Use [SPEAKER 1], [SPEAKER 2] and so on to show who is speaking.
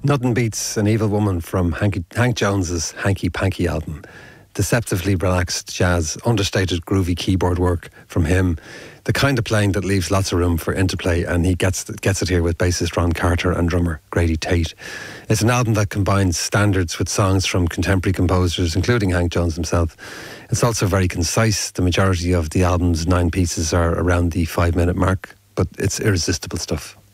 [SPEAKER 1] Nothing beats An Evil Woman from Hank Jones's Hanky Panky album. Deceptively relaxed jazz, understated groovy keyboard work from him. The kind of playing that leaves lots of room for interplay, and he gets it here with bassist Ron Carter and drummer Grady Tate. It's an album that combines standards with songs from contemporary composers, including Hank Jones himself. It's also very concise. The majority of the album's 9 pieces are around the 5-minute mark, but it's irresistible stuff.